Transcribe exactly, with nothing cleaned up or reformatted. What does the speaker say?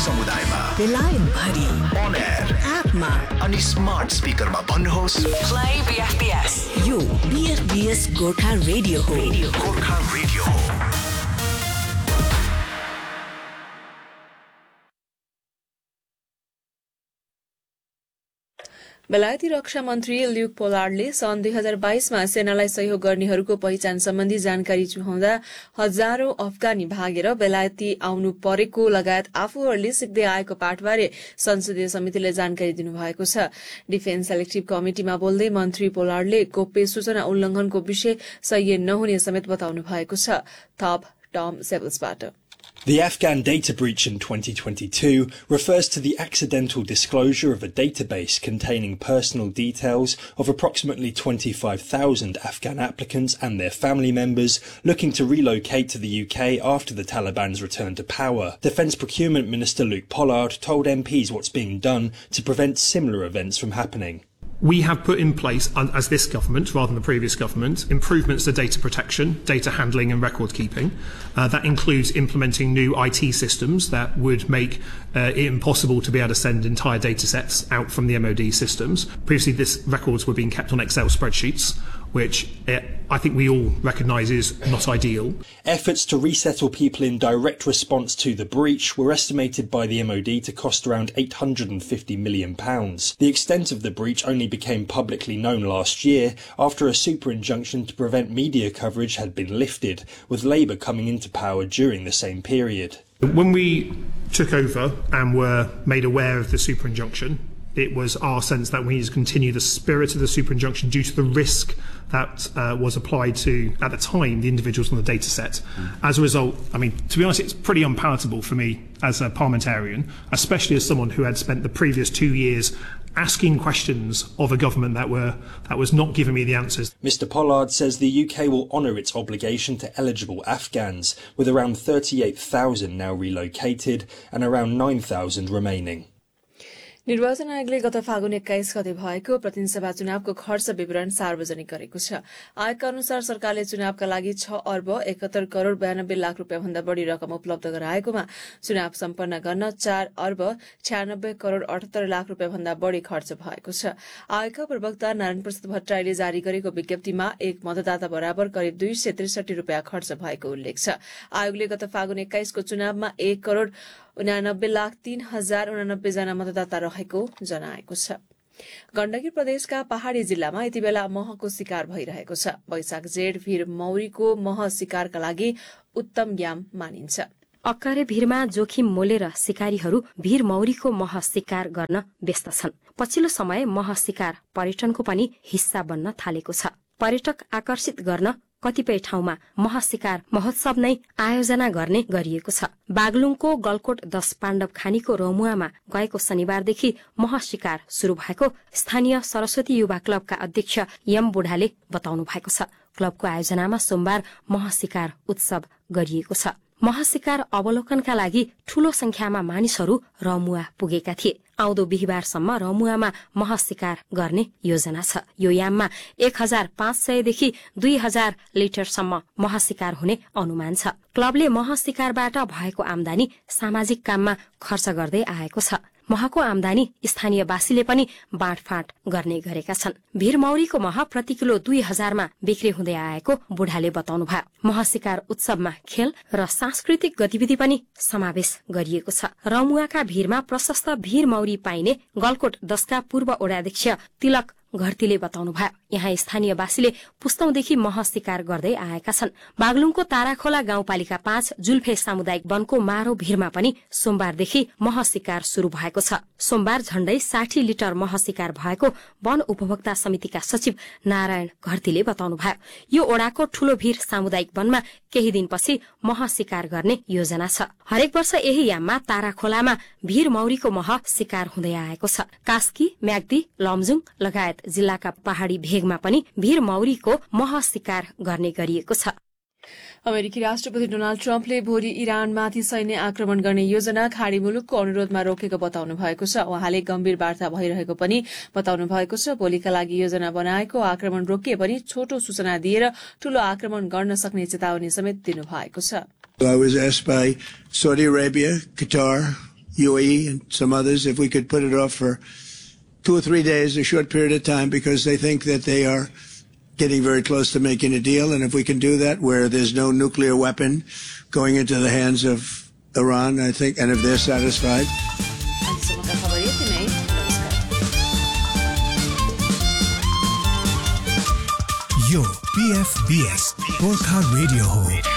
समुदायमा बेलायत भरि on air एपमा अनि स्मार्ट स्पिकरमा भन्नुहोस् play B F B S यो B F B S Gorkha radio हो गोर्खा रेडियो हो। बेलायती रक्षा मन्त्री ल्युक पोलार्डले सन् दुई हजार बाइसमा सेनालाई सहयोग गर्नेहरूको पहिचान सम्बन्धी जानकारी चुहाउँदा हजारौं अफगानी भागेर बेलायती आउनु परेको लगायत आफूहरूले सिक्दै आएको पाठबारे संसदीय समितिले जानकारी दिनुभएको छ। डिफेन्स सेलेक्टिभ कमिटिमा बोल्दै मन्त्री पोलार्डले गोप्य सूचना उल्लंघनको विषय सह्य नहुने समेत बताउनु भएको छ। थप Tom सेबल्सबाट The Afghan data breach in twenty twenty-two refers to the accidental disclosure of a database containing personal details of approximately twenty-five thousand Afghan applicants and their family members looking to relocate to the U K after the Taliban's return to power. Defence Procurement Minister Luke Pollard told M Ps what's being done to prevent similar events from happening. We have put in place, as this government rather than the previous government, improvements to data protection, data handling and record keeping. Uh, that includes implementing new I T systems that would make uh, it impossible to be able to send entire data sets out from the M O D systems. Previously, these records were being kept on Excel spreadsheets, which uh, I think we all recognise is not ideal. Efforts to resettle people in direct response to the breach were estimated by the M O D to cost around eight hundred fifty million pounds. The extent of the breach only became publicly known last year after a super injunction to prevent media coverage had been lifted, with Labour coming into power during the same period. When we took over and were made aware of the super injunction, it was our sense that we need to continue the spirit of the super injunction due to the risk that uh, was applied to, at the time, the individuals on the data set. Mm. As a result, I mean, to be honest, it's pretty unpalatable for me as a parliamentarian, especially as someone who had spent the previous two years asking questions of a government that were that was not giving me the answers. Mr Pollard says the U K will honour its obligation to eligible Afghans, with around thirty-eight thousand now relocated and around nine thousand remaining. निर्वाचन आयोगले गत फागुन एक्काइस गते भएको प्रतिनिधि सभा चुनावको खर्च विवरण सार्वजनिक गरेको छ। आयोगका अनुसार सरकारले चुनावका लागि छ अर्ब एकहत्तर करोड़ बयानब्बे लाख रूपियाँ भन्दा बढ़ी रकम उपलब्ध गराएकोमा चुनाव सम्पन्न गर्न चार अर्ब छयानब्बे करोड़ अठहत्तर लाख रूपियाँ भन्दा बढ़ी खर्च भएको छ। आयोगका प्रवक्ता नारायण प्रसाद भट्टराईले जारी गरेको विज्ञप्तिमा एक मतदाता बराबर करिब दुई सय त्रिसठी रूपियाँ खर्च भएको उल्लेख छ। आयोगले गत फागुन एक्काइसको चुनावमा एक करोड़ उनानब्बे लाख तीन हजार उनानब्बे जना मतदाता रहेको जनाएको छ। गण्डकी प्रदेशका पहाड़ी जिल्लामा यति बेला महको शिकार भइरहेको छ। वैशाख जेठ भीर मौरीको मह शिकारका लागि उत्तम याम मानिन्छ। अक्कारे भीरमा जोखिम मोलेर शिकारीहरू भीर मौरीको मह शिकार गर्न व्यस्त छन्। पछिल्लो समय मह शिकार पर्यटनको पनि हिस्सा बन्न थालेको छ। पर्यटक आकर्षित गर्न कतिपय ठाउँमा महाशिकार महोत्सव नै आयोजना गर्ने गरिएको छ। बागलुङको गलकोट दश पाण्डव खानीको रमुवामा गएको शनिबारदेखि महाशिकार शुरू भएको स्थानीय सरस्वती युवा क्लबका अध्यक्ष यम बुढाले बताउनु भएको छ। क्लबको आयोजनामा सोमबार महाशिकार उत्सव गरिएको छ। महाशिकार अवलोकनका लागि ठूलो संख्यामा मानिसहरू रमुवा पुगेका थिए। आउँदो बिहिबारसम्म रमुवामा महाशिकार गर्ने योजना छ। यो याममा एक हजार पाँच सयदेखि दुई हजार लिटरसम्म महाशिकार हुने अनुमान छ। क्लबले महाशिकारबाट भएको आमदानी सामाजिक काममा खर्च गर्दै आएको छ। महको आमदानी स्थानीयवासीले पनि बाँडफाँड गर्ने गरेका छन्। भीरमौरीको मह प्रति किलो दुई हजारमा बिक्री हुँदै आएको बुढाले बताउनुभयो। महाशिकार उत्सवमा खेल र सांस्कृतिक गतिविधि पनि समावेश गरिएको छ। रमुवाका भीरमा प्रशस्त भीरमौरी पाइने गलकोट दशका पूर्व ओडाध्यक्ष तिलक घरतीले बताउनुभयो। यहाँ स्थानीयवासीले पुस्तौंदेखि मह शिकार गर्दै आएका छन्। बागलुङको ताराखोला गाउँपालिका पाँच जुल्फे सामुदायिक वनको मारो भीरमा पनि सोमबारदेखि मह शिकार शुरू भएको छ। सोमबार झण्डै साठी लिटर मह शिकार भएको वन उपभोक्ता समितिका सचिव नारायण घरतीले बताउनुभयो। यो ओडाको ठूलो भीर सामुदायिक वनमा केही दिनपछि मह शिकार गर्ने योजना छ। हरेक वर्ष यही याममा ताराखोलामा भीर मौरीको मह शिकार हुँदै आएको छ। कास्की, म्याग्दी, लमजुङ लगायत जिल्लाका पहाड़ी भेगमा पनि भीर मौरीको मह शिकार गर्ने गरिएको छ। अमेरिकी राष्ट्रपति डोनाल्ड ट्रम्पले भोलि इरानमाथि सैन्य आक्रमण गर्ने योजना खाड़ी मुलुकको अनुरोधमा रोकेको बताउनु भएको छ। उहाँले गम्भीर वार्ता भइरहेको पनि बताउनु भएको छ। भोलिका लागि योजना बनाएको आक्रमण रोकिए पनि छोटो सूचना दिएर ठूलो आक्रमण गर्न सक्ने चेतावनी समेत दिनु भएको छ। I was asked by Saudi Arabia, Qatar, U A E and some others, if we could put it off for two or three days, a short period of time, because they think that they are getting very close to making a deal. And if we can do that where there's no nuclear weapon going into the hands of Iran, I think, and if they're satisfied. अहिलेसम्मका खबर यति नै। नमस्कार। यो पीएफबीएस Gorkha radio हो।